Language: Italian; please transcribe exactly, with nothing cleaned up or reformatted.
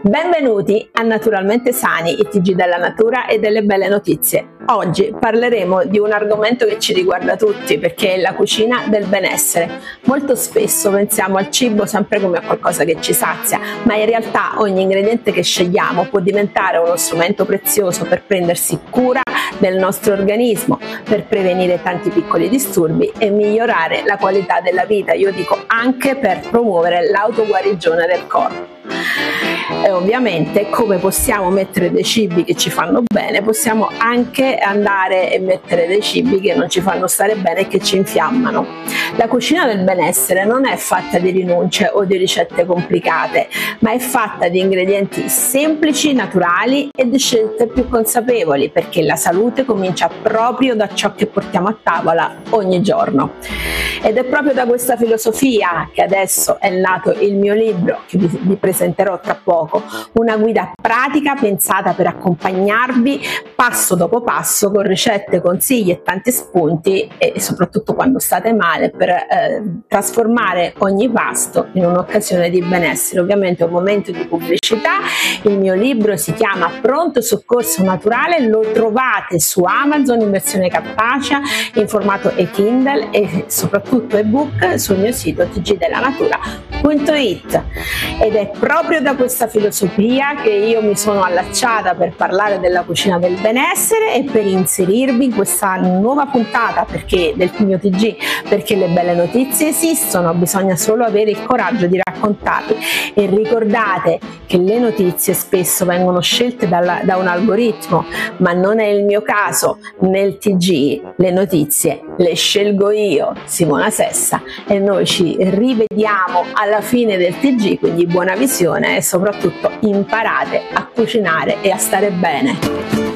Benvenuti a Naturalmente Sani, il T G della natura e delle belle notizie. Oggi parleremo di un argomento che ci riguarda tutti, perché è la cucina del benessere. Molto spesso pensiamo al cibo sempre come a qualcosa che ci sazia, ma in realtà ogni ingrediente che scegliamo può diventare uno strumento prezioso per prendersi cura del nostro organismo, per prevenire tanti piccoli disturbi e migliorare la qualità della vita. Io dico anche per promuovere l'autoguarigione del corpo. E ovviamente, come possiamo mettere dei cibi che ci fanno bene, possiamo anche andare e mettere dei cibi che non ci fanno stare bene e che ci infiammano. La cucina del benessere non è fatta di rinunce o di ricette complicate, ma è fatta di ingredienti semplici, naturali e di scelte più consapevoli, perché la salute comincia proprio da ciò che portiamo a tavola ogni giorno. Ed è proprio da questa filosofia che adesso è nato il mio libro, che vi, vi presenterò tra poco, una guida pratica pensata per accompagnarvi passo dopo passo con ricette, consigli e tanti spunti, e soprattutto quando state male, per eh, trasformare ogni pasto in un'occasione di benessere. Ovviamente è un momento di pubblicità. Il mio libro si chiama Pronto Soccorso Naturale, lo trovate su Amazon in versione cartacea, in formato e-Kindle e soprattutto ebook sul mio sito t g della natura punto it. Ed è proprio da questa filosofia che io mi sono allacciata per parlare della cucina del benessere e per inserirvi in questa nuova puntata perché del mio T G, perché le belle notizie esistono, bisogna solo avere il coraggio di raccontarle. E ricordate che le notizie spesso vengono scelte dalla, da un algoritmo, ma non è il mio caso. Nel T G le notizie le scelgo io, Simona Sessa, e noi ci rivediamo alla fine del T G, quindi buona visione e soprattutto imparate a cucinare e a stare bene.